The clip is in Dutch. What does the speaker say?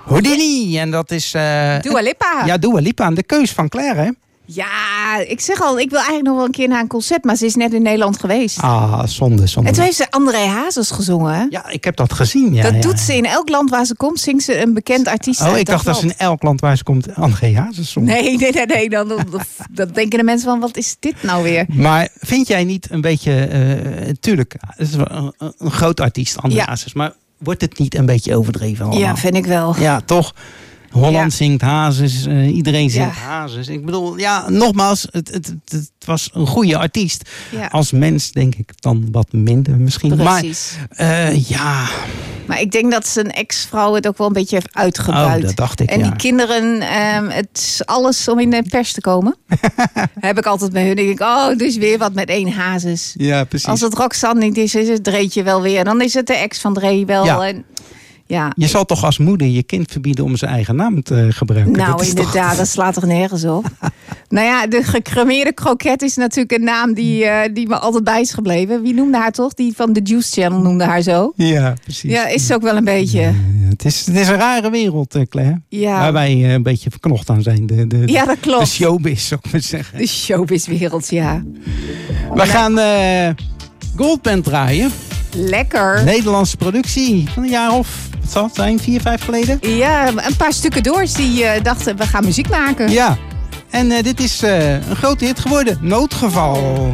Houdini. En dat is... Dua Lipa. Ja, Dua Lipa. De keus van Claire, hè? Ja, ik zeg al, ik wil eigenlijk nog wel een keer naar een concert. Maar ze is net in Nederland geweest. Zonde. En toen heeft ze André Hazes gezongen. Hè? Ja, ik heb dat gezien. Ja, dat doet ze in elk land waar ze komt. Zingt ze een bekend artiest uit ik dacht dat ze in elk land waar ze komt André Hazes zong. Nee. Dan denken de mensen van, wat is dit nou weer? Maar vind jij niet een beetje... tuurlijk, het is wel een groot artiest, André Hazes. Maar wordt het niet een beetje overdreven allemaal? Ja, vind ik wel. Ja, toch? Holland zingt Hazes, iedereen zingt Hazes. Ik bedoel, nogmaals, het was een goede artiest. Ja. Als mens denk ik dan wat minder misschien. Precies. Maar Maar ik denk dat zijn ex-vrouw het ook wel een beetje heeft uitgebuit. Dat dacht ik, en die kinderen, het is alles om in de pers te komen. Heb ik altijd bij hun. Ik denk, dus weer wat met één Hazes. Ja, precies. Als het Roxanne niet is het Dreetje wel weer. Dan is het de ex van Dree wel. Ja. Ja. Je zal toch als moeder je kind verbieden om zijn eigen naam te gebruiken? Nou, inderdaad, dat slaat toch nergens op. Nou ja, de gecremeerde kroket is natuurlijk een naam die me altijd bij is gebleven. Wie noemde haar toch? Die van de Juice Channel noemde haar zo. Ja, precies. Ja, is ook wel een beetje. Het is een rare wereld, Claire. Ja. Waar wij een beetje verknocht aan zijn. Ja, dat klopt. De showbiz, zou ik maar zeggen. De showbizwereld, ja. We gaan Goldband draaien. Lekker. Nederlandse productie van een jaar of, wat zal het zijn, 4, 5 geleden? Ja, een paar stukken doors die dachten, we gaan muziek maken. Ja, en dit is een grote hit geworden. Noodgeval.